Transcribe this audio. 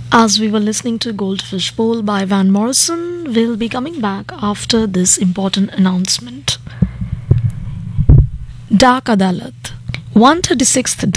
As we were listening to Goldfish Bowl by Van Morrison, we'll be coming back after this important announcement. Dak Adalat. 136th